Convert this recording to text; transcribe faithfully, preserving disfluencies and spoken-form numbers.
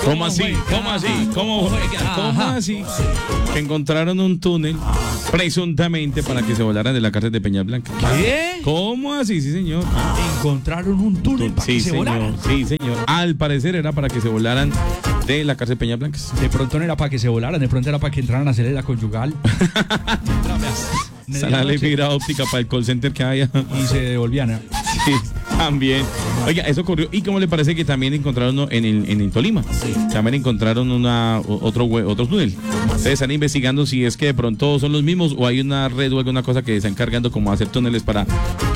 ¿Cómo así? ¿Cómo así? ¿Cómo, ¿Cómo así? Que encontraron un túnel presuntamente para que se volaran de la cárcel de Peñas Blancas. ¿Qué? ¿Cómo así? Sí, señor. Encontraron un túnel para sí, que se señor. volaran. Sí, señor. Al parecer era para que se volaran de la cárcel de Peñas Blancas. De pronto no era para que se volaran, de pronto era para que entraran a hacer la conyugal. La ley fibra óptica para el call center que haya. Y se devolvían. Sí, también. Oiga, eso ocurrió. ¿Y cómo le parece que también encontraron uno en el, en el Tolima? También encontraron una, otro, otro túnel. Ustedes están investigando si es que de pronto son los mismos o hay una red o alguna cosa que se están cargando como hacer túneles para